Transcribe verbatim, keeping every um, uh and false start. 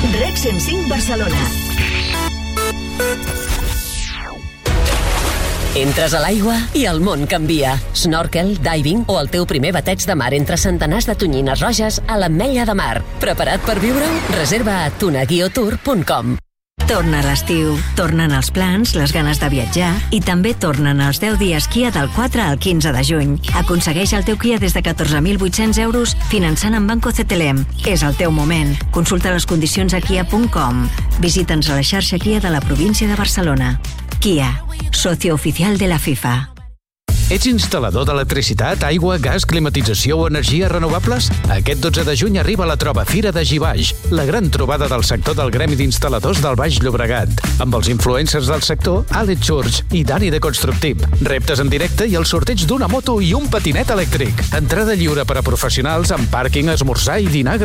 Rec cent cinc Barcelona. Entres a l'aigua i el món canvia. Snorkel, diving o el teu primer bateig de mar entre centenars de tonyines roges a l'Ametlla de Mar. Preparat per viure-ho? Reserva a tuna guió tour punt com. Torna l'estiu, tornen els plans, les ganes de viatjar i també tornen els deu dies Kia del quatre al quinze de juny. Aconsegueix el teu Kia des de catorze mil vuit-cents euros finançant amb Banco C T L M. És el teu moment. Consulta les condicions a kia punt com. Visita'ns a la xarxa Kia de la província de Barcelona. Kia, socio oficial de la FIFA. Ets instal·lador d'electricitat, aigua, gas, climatització o energies renovables? Aquest dotze de juny arriba la Troba Fira de Gibaix, la gran trobada del sector del Gremi d'Instal·ladors del Baix Llobregat, amb els influencers del sector Àlex Church i Dani de Constructip. Reptes en directe i el sorteig d'una moto i un patinet elèctric. Entrada lliure per a professionals amb pàrquing, esmorzar i dinar